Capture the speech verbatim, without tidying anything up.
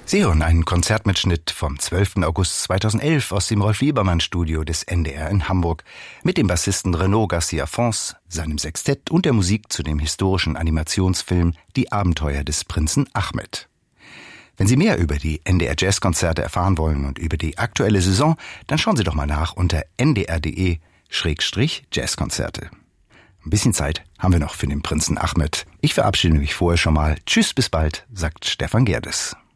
Sie hören einen Konzertmitschnitt vom zwölften August zweitausendelf aus dem Rolf-Liebermann-Studio des N D R in Hamburg mit dem Bassisten Renaud Garcia-Fons, seinem Sextett und der Musik zu dem historischen Animationsfilm Die Abenteuer des Prinzen Ahmed. Wenn Sie mehr über die N D R Jazzkonzerte erfahren wollen und über die aktuelle Saison, dann schauen Sie doch mal nach unter n d r punkt d e Schrägstrich Jazzkonzerte. Ein bisschen Zeit haben wir noch für den Prinzen Ahmed. Ich verabschiede mich vorher schon mal. Tschüss, bis bald, sagt Stefan Gerdes.